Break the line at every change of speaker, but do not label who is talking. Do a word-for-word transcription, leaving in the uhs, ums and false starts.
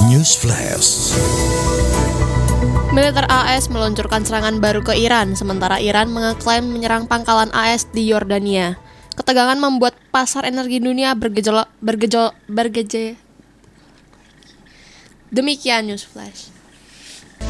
News Flash.
Militer A S meluncurkan serangan baru ke Iran, sementara Iran mengeklaim menyerang pangkalan A S di Yordania. Ketegangan membuat pasar energi dunia bergejolak bergejol bergeje. Demikian News Flash.